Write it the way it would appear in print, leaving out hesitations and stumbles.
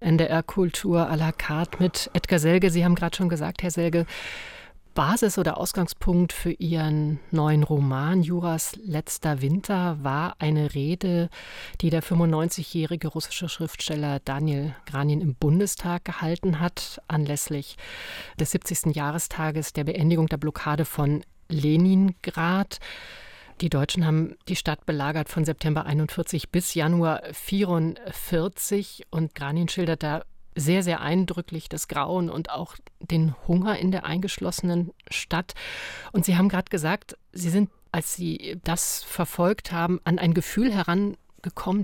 NDR Kultur à la carte mit Edgar Selge. Sie haben gerade schon gesagt, Herr Selge, Basis oder Ausgangspunkt für Ihren neuen Roman Juras letzter Winter war eine Rede, die der 95-jährige russische Schriftsteller Daniel Granin im Bundestag gehalten hat, anlässlich des 70. Jahrestages der Beendigung der Blockade von Leningrad. Die Deutschen haben die Stadt belagert von September 41 bis Januar 44 und Granin schildert da sehr, sehr eindrücklich das Grauen und auch den Hunger in der eingeschlossenen Stadt. Und Sie haben gerade gesagt, Sie sind, als Sie das verfolgt haben, an ein Gefühl herangekommen,